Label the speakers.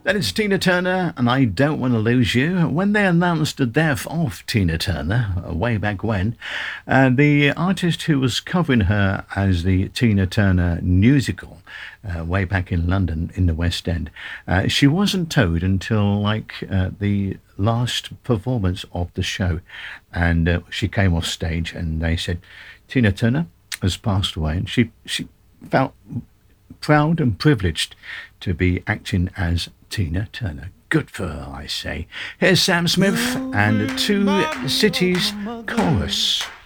Speaker 1: That is Tina Turner, and I Don't Want to Lose You. When they announced the death of Tina Turner, way back when, the artist who was covering her as the Tina Turner musical, way back in London in the West End, she wasn't told until the last performance of the show. And she came off stage and they said, Tina Turner has passed away. And she felt proud and privileged to be acting as Tina Turner. Good for her, I say. Here's Sam Smith and the Two Cities Chorus.